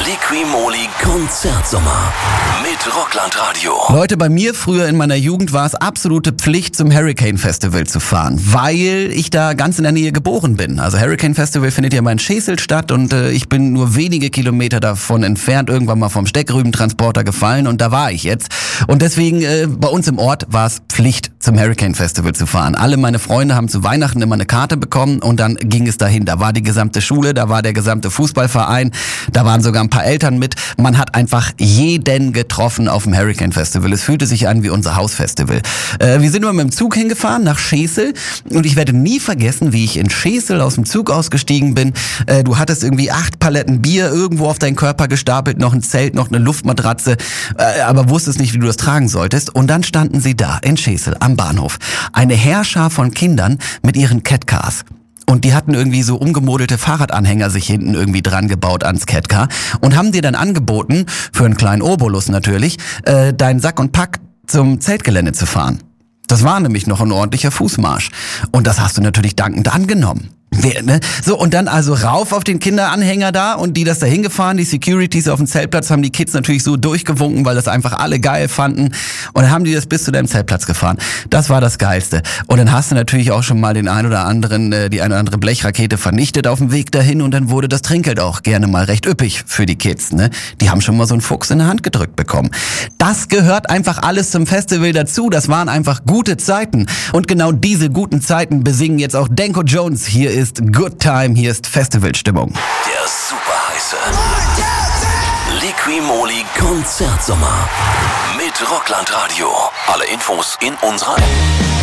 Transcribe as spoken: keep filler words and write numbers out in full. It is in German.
Liqui-Moly Konzertsommer mit Rockland-Radio. Leute, bei mir früher in meiner Jugend war es absolute Pflicht, zum Hurricane Festival zu fahren, weil ich da ganz in der Nähe geboren bin. Also Hurricane Festival findet ja mal in Schesel statt und äh, ich bin nur wenige Kilometer davon entfernt, irgendwann mal vom Steckrübentransporter gefallen und da war ich jetzt. Und deswegen, äh, bei uns im Ort war es Pflicht, zum Hurricane Festival zu fahren. Alle meine Freunde haben zu Weihnachten immer eine Karte bekommen und dann ging es dahin. Da war die gesamte Schule, da war der gesamte Fußballverein, da waren sogar ein paar Eltern mit. Man hat einfach jeden getroffen auf dem Hurricane Festival. Es fühlte sich an wie unser Hausfestival. Äh, wir sind immer mit dem Zug hingefahren nach Schesel und ich werde nie vergessen, wie ich in Schesel aus dem Zug ausgestiegen bin. Äh, du hattest irgendwie acht Paletten Bier irgendwo auf deinen Körper gestapelt, noch ein Zelt, noch eine Luftmatratze, äh, aber wusstest nicht, wie du das tragen solltest. Und dann standen sie da in Schesel am Bahnhof. Eine Heerschar von Kindern mit ihren Catcars. Und die hatten irgendwie so umgemodelte Fahrradanhänger sich hinten irgendwie dran gebaut ans Catcar und haben dir dann angeboten, für einen kleinen Obolus natürlich, äh, deinen Sack und Pack zum Zeltgelände zu fahren. Das war nämlich noch ein ordentlicher Fußmarsch. Und das hast du natürlich dankend angenommen. Wer, ne? So, und dann also rauf auf den Kinderanhänger da und die das da hingefahren, die Securities auf dem Zeltplatz haben die Kids natürlich so durchgewunken, weil das einfach alle geil fanden und dann haben die das bis zu deinem Zeltplatz gefahren. Das war das Geilste. Und dann hast du natürlich auch schon mal den ein oder anderen, äh, die eine oder andere Blechrakete vernichtet auf dem Weg dahin und dann wurde das Trinkgeld auch gerne mal recht üppig für die Kids, ne? Die haben schon mal so einen Fuchs in der Hand gedrückt bekommen. Das gehört einfach alles zum Festival dazu. Das waren einfach gute Zeiten. Und genau diese guten Zeiten besingen jetzt auch Danko Jones. Hier ist Good Time, hier ist Festivalstimmung. Der super heiße Liqui-Moly Konzertsommer mit Rockland-Radio. Alle Infos in unserer App.